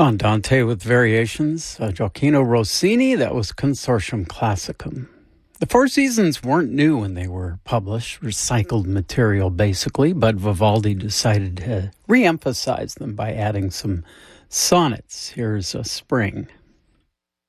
Andante with Variations, Gioacchino Rossini, that was Consortium Classicum. The Four Seasons weren't new when they were published, recycled material basically, but Vivaldi decided to re-emphasize them by adding some sonnets. Here's a Spring.